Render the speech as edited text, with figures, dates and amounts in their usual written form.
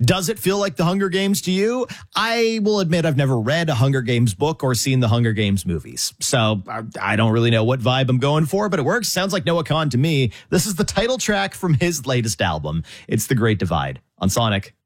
Does it feel like the Hunger Games to you? I will admit I've never read a Hunger Games book or seen the Hunger Games movies. So I don't really know what vibe I'm going for, but it works. Sounds like Noah Kahan to me. This is the title track from his latest album. It's The Great Divide on Sonic.